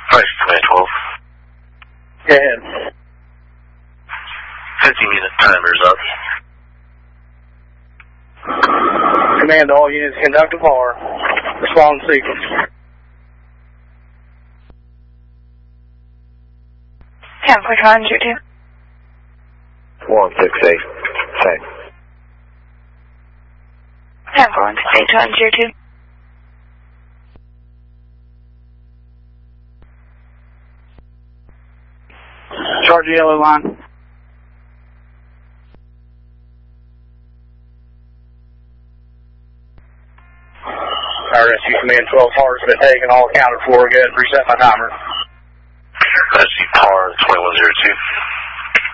Price Command 12. Go ahead. 50-minute timer's up. Command to all units, conduct a VAR. Respond in sequence. 10 for 202. 168. Same. 10 for 168, 202. Charge the yellow line. Rescue Command 12 HAR's been taken, all accounted for. Go ahead and reset my timer. Rescue PAR 2102.